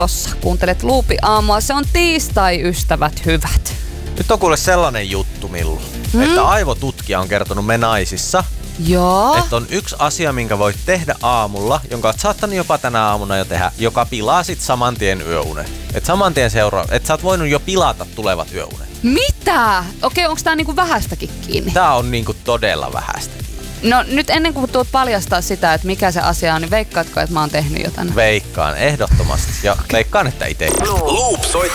Kuuntelet Luupi-aamua. Se on tiistai, ystävät hyvät. Nyt on kuule sellainen juttu, Millu, että aivotutkija on kertonut me naisissa, Joo. että on yksi asia, minkä voit tehdä aamulla, jonka oot saattanut jopa tänä aamuna jo tehdä, joka pilaa sit saman tien yöunen. Et saman tien että sä oot voinut jo pilata tulevat yöunet. Mitä? Okei, onko tää niinku vähästäkin kiinni? Tää on niinku todella vähäistä. No nyt ennen kuin tuut paljastaa sitä, että mikä se asia on, niin veikkaatko, että mä oon tehnyt jotain? Veikkaan ehdottomasti ja veikkaan, että itse. Loop